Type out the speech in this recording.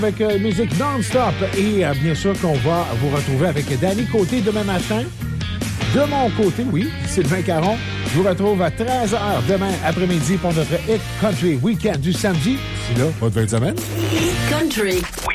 Avec musique non-stop et bien sûr qu'on va vous retrouver avec Danny Côté demain matin. De mon côté, oui, Sylvain Caron. Je vous retrouve à 13h demain après-midi pour notre Hit Country Weekend du samedi. C'est là, votre fin de semaine. Hit Country.